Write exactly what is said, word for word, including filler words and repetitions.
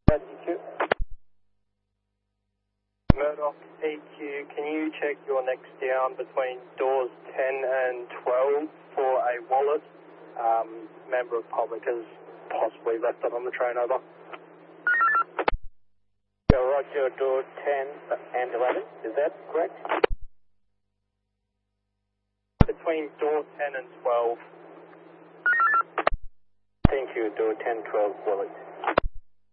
E Q. Murdoch E Q, can you check your next down between doors ten and twelve for a wallet? Um, member of public has possibly left it on the train over. Yeah, Roger, door ten and eleven, is that correct? Between door ten and twelve. Thank you, door ten, twelve, wallet.